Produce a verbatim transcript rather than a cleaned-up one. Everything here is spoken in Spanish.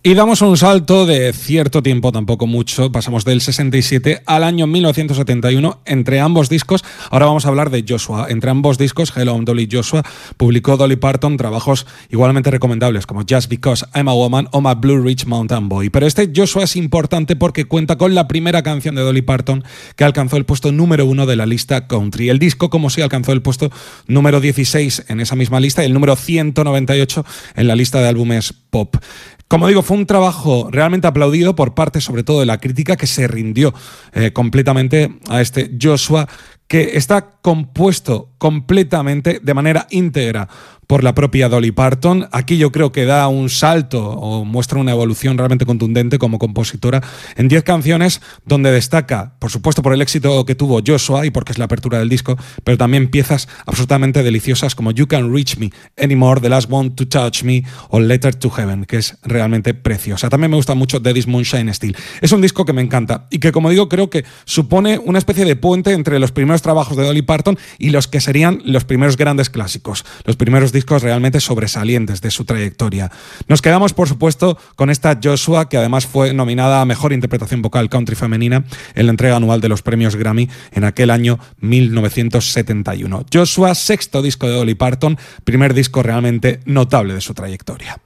Y damos un salto de cierto tiempo, tampoco mucho, pasamos del sesenta y siete al año mil novecientos setenta y uno entre ambos discos. Ahora vamos a hablar de Joshua. Entre ambos discos, Hello, I'm Dolly Joshua, publicó Dolly Parton trabajos igualmente recomendables como Just Because I'm a Woman o My Blue Ridge Mountain Boy. Pero este Joshua es importante porque cuenta con la primera canción de Dolly Parton que alcanzó el puesto número uno de la lista country. El disco, como sí, alcanzó el puesto número dieciséis en esa misma lista y el número ciento noventa y ocho en la lista de álbumes pop. Como digo, fue un trabajo realmente aplaudido por parte sobre todo de la crítica, que se rindió eh, completamente a este Joshua, que está compuesto completamente de manera íntegra por la propia Dolly Parton. Aquí yo creo que da un salto o muestra una evolución realmente contundente como compositora en diez canciones, donde destaca, por supuesto, por el éxito que tuvo Joshua y porque es la apertura del disco, pero también piezas absolutamente deliciosas como You Can't Reach Me Anymore, The Last One to Touch Me o Letter to Heaven, que es realmente preciosa. También me gusta mucho Daddy's Moonshine Still. Es un disco que me encanta y que, como digo, creo que supone una especie de puente entre los primeros trabajos de Dolly Parton y los que serían los primeros grandes clásicos, los primeros discos realmente sobresalientes de su trayectoria. Nos quedamos, por supuesto, con esta Joshua, que además fue nominada a Mejor Interpretación Vocal Country Femenina en la entrega anual de los premios Grammy en aquel año mil novecientos setenta y uno. Joshua, sexto disco de Dolly Parton, primer disco realmente notable de su trayectoria.